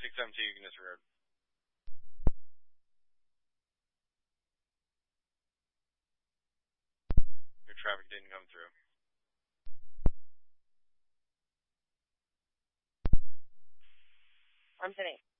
672, you can disregard. Your traffic didn't come through. I'm sitting.